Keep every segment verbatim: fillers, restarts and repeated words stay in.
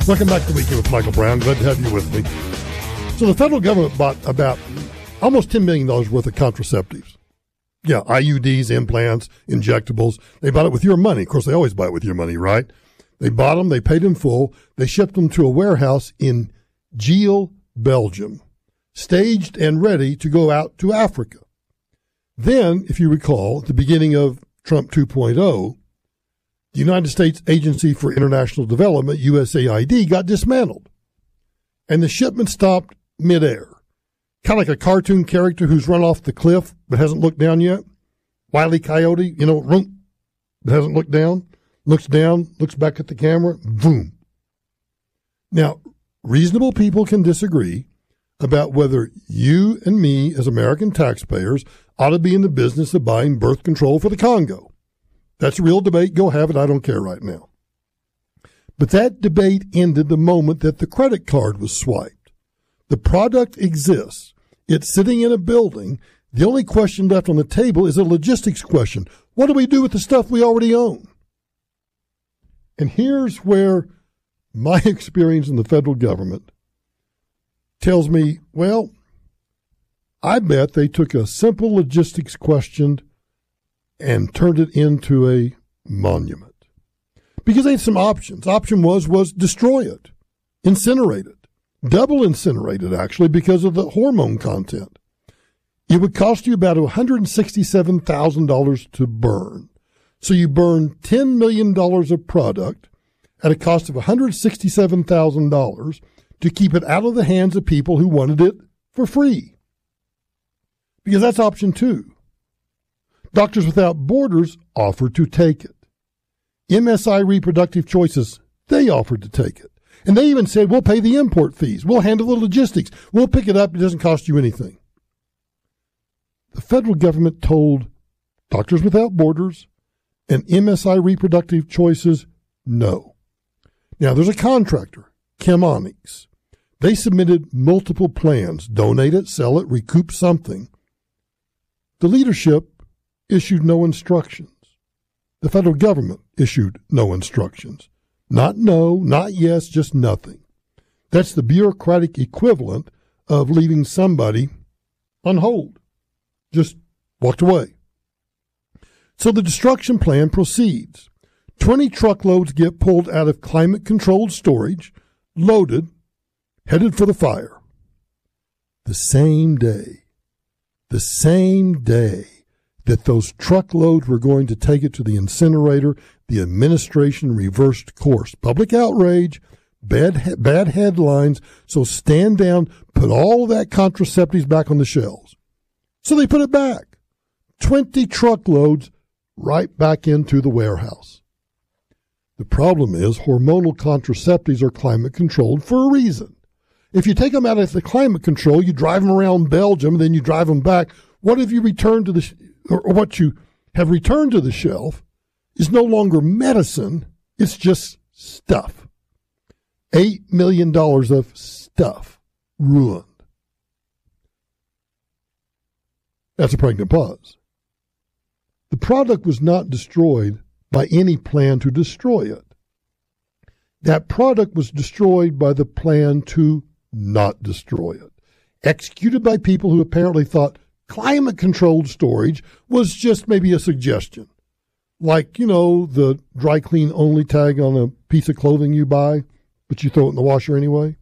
Welcome back to Weekend with Michael Brown. Glad to have you with me. So the federal government bought about almost ten million dollars worth of contraceptives. Yeah, I U Ds, implants, injectables. They bought it with your money. Of course, they always buy it with your money, right? They bought them. They paid in full. They shipped them to a warehouse in Geel, Belgium, staged and ready to go out to Africa. Then, if you recall, at the beginning of Trump two point oh, the United States Agency for International Development, U S A I D, got dismantled. And the shipment stopped midair. Kind of like a cartoon character who's run off the cliff but hasn't looked down yet. Wile E. Coyote, you know, room, but hasn't looked down. Looks down, looks back at the camera, boom. Now, reasonable people can disagree about whether you and me as American taxpayers ought to be in the business of buying birth control for the Congo. That's a real debate. Go have it. I don't care right now. But that debate ended the moment that the credit card was swiped. The product exists. It's sitting in a building. The only question left on the table is a logistics question. What do we do with the stuff we already own? And here's where my experience in the federal government tells me, well, I bet they took a simple logistics question and turned it into a monument. Because they had some options. Option was, was destroy it, incinerate it, double incinerate it, actually, because of the hormone content. It would cost you about one hundred sixty-seven thousand dollars to burn. So you burn ten million dollars of product at a cost of one hundred sixty-seven thousand dollars to keep it out of the hands of people who wanted it for free. Because that's option two. Doctors Without Borders offered to take it. M S I Reproductive Choices, they offered to take it. And they even said, we'll pay the import fees. We'll handle the logistics. We'll pick it up. It doesn't cost you anything. The federal government told Doctors Without Borders and M S I Reproductive Choices, no. Now, there's a contractor, Chemonics. They submitted multiple plans, donate it, sell it, recoup something. The leadership issued no instructions. The federal government issued no instructions. Not no, not yes, just nothing. That's the bureaucratic equivalent of leaving somebody on hold. Just walked away. So the destruction plan proceeds. twenty truckloads get pulled out of climate-controlled storage, loaded, headed for the fire. The same day, the same day, that those truckloads were going to take it to the incinerator, the administration reversed course. Public outrage, bad bad headlines, so stand down, put all of that contraceptives back on the shelves. So they put it back. twenty truckloads right back into the warehouse. The problem is hormonal contraceptives are climate controlled for a reason. If you take them out of the climate control, you drive them around Belgium, then you drive them back. What if you return to the or what you have returned to the shelf is no longer medicine, it's just stuff. Eight million dollars of stuff ruined. That's a pregnant pause. The product was not destroyed by any plan to destroy it. That product was destroyed by the plan to not destroy it, executed by people who apparently thought climate-controlled storage was just maybe a suggestion. Like, you know, the dry clean only tag on a piece of clothing you buy, but you throw it in the washer anyway.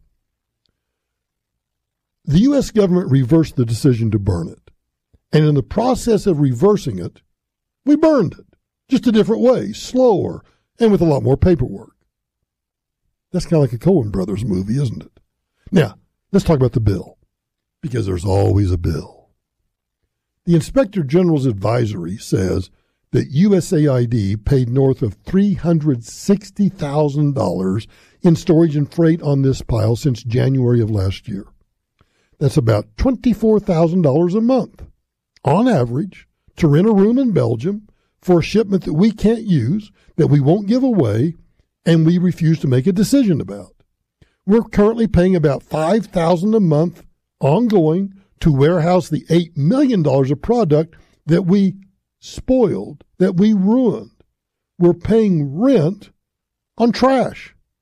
The U S government reversed the decision to burn it. And in the process of reversing it, we burned it. Just a different way, slower, and with a lot more paperwork. That's kind of like a Coen Brothers movie, isn't it? Now, let's talk about the bill, because there's always a bill. The Inspector General's advisory says that U S A I D paid north of three hundred sixty thousand dollars in storage and freight on this pile since January of last year. That's about twenty-four thousand dollars a month, on average, to rent a room in Belgium for a shipment that we can't use, that we won't give away, and we refuse to make a decision about. We're currently paying about five thousand dollars a month ongoing to warehouse the eight million dollars of product that we spoiled, that we ruined. We're paying rent on trash.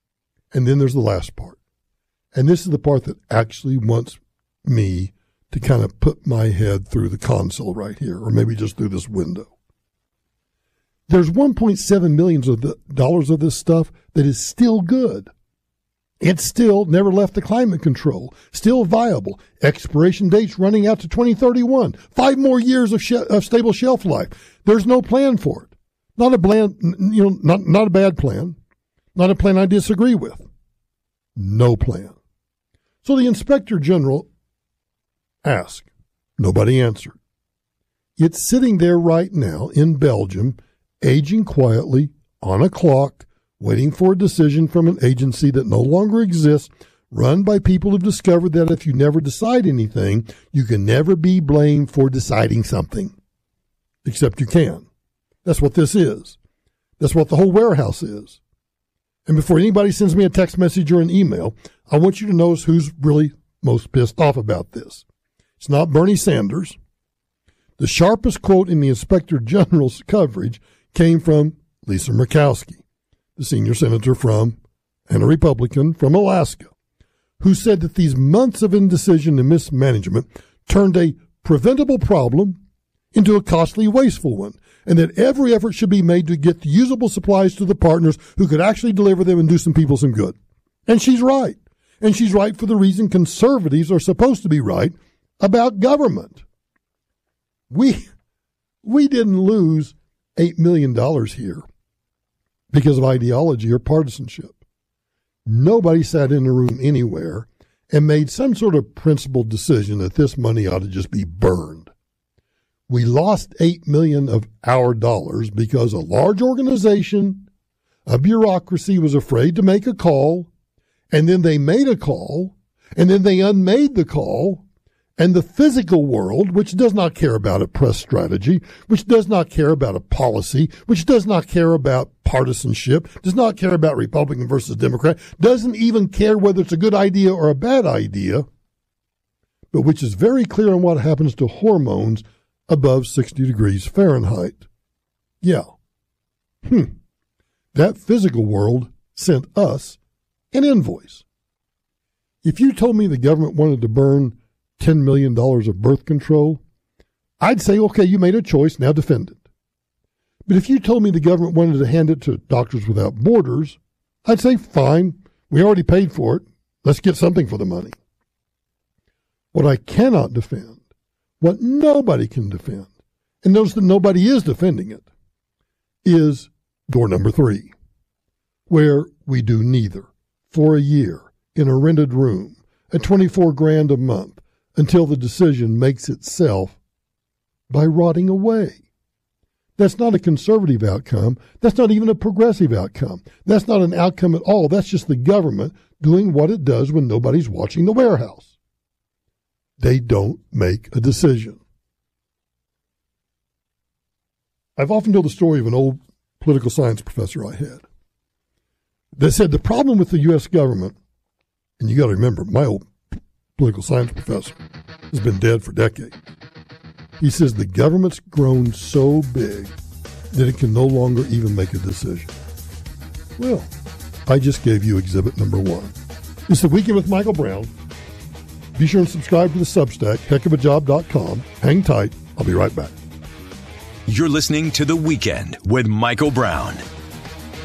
And then there's the last part. And this is the part that actually wants me to kind of put my head through the console right here, or maybe just through this window. There's one point seven million of the dollars of this stuff that is still good. It's still never left the climate control, still viable. Expiration dates running out to twenty thirty-one. Five more years of, sh- of stable shelf life. There's no plan for it. Not a plan, you know, not, not a bad plan. Not a plan I disagree with. No plan. So the Inspector General asked. Nobody answered. It's sitting there right now in Belgium, aging quietly on a clock, waiting for a decision from an agency that no longer exists, run by people who've discovered that if you never decide anything, you can never be blamed for deciding something. Except you can. That's what this is. That's what the whole warehouse is. And before anybody sends me a text message or an email, I want you to notice who's really most pissed off about this. It's not Bernie Sanders. The sharpest quote in the Inspector General's coverage came from Lisa Murkowski, the senior senator from, and a Republican from Alaska, who said that these months of indecision and mismanagement turned a preventable problem into a costly, wasteful one, and that every effort should be made to get the usable supplies to the partners who could actually deliver them and do some people some good. And she's right. And she's right for the reason conservatives are supposed to be right about government. We, we didn't lose eight million dollars here because of ideology or partisanship. Nobody sat in a room anywhere and made some sort of principled decision that this money ought to just be burned. We lost eight million dollars of our dollars because a large organization, a bureaucracy was afraid to make a call, and then they made a call, and then they unmade the call, and the physical world, which does not care about a press strategy, which does not care about a policy, which does not care about partisanship, does not care about Republican versus Democrat, doesn't even care whether it's a good idea or a bad idea, but which is very clear on what happens to hormones above sixty degrees Fahrenheit. Yeah. Hmm. That physical world sent us an invoice. If you told me the government wanted to burn ten million dollars of birth control, I'd say, okay, you made a choice, now defend it. But if you told me the government wanted to hand it to Doctors Without Borders, I'd say, fine, we already paid for it. Let's get something for the money. What I cannot defend, what nobody can defend, and notice that nobody is defending it, is door number three, where we do neither for a year in a rented room at twenty-four grand a month until the decision makes itself by rotting away. That's not a conservative outcome. That's not even a progressive outcome. That's not an outcome at all. That's just the government doing what it does when nobody's watching the warehouse. They don't make a decision. I've often told the story of an old political science professor I had that said the problem with the U S government, and you got to remember, my old political science professor has been dead for decades. He says the government's grown so big that it can no longer even make a decision. Well, I just gave you exhibit number one. It's the Weekend with Michael Brown. Be sure and subscribe to the Substack, heck of a job dot com. Hang tight. I'll be right back. You're listening to The Weekend with Michael Brown